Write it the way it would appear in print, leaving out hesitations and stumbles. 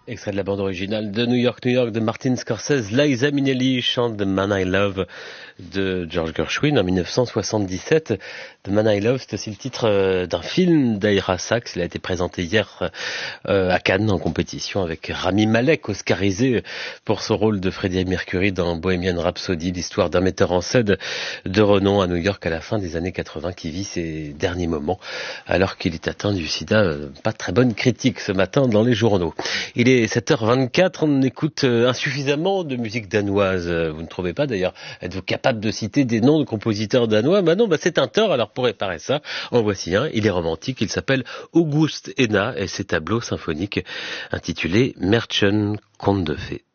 Extrait de la bande originale de New York, New York de Martin Scorsese. Liza Minnelli chante The Man I Love de George Gershwin en 1977. The Man I Love, c'est aussi le titre d'un film d'Ira Sachs. Il a été présenté hier à Cannes en compétition avec Rami Malek, oscarisé pour son rôle de Freddie Mercury dans Bohemian Rhapsody, l'histoire d'un metteur en scène de renom à New York à la fin des années 80 qui vit ses derniers moments alors qu'il est atteint du sida. Pas très bonne critique ce matin dans les journaux. Il est 7h24, on écoute insuffisamment de musique danoise. Vous ne trouvez pas d'ailleurs? Êtes-vous capable de citer des noms de compositeurs danois? Bah non, c'est un tort. Alors pour réparer ça, en voici un. Il est romantique, il s'appelle August Enna et ses tableaux symphoniques intitulés Märchen, contes de fées.